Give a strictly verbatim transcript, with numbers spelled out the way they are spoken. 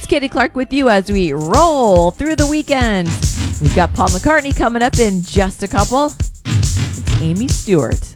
It's Katie Clark with you as we roll through the weekend. We've got Paul McCartney coming up in just a couple. It's Amy Stewart.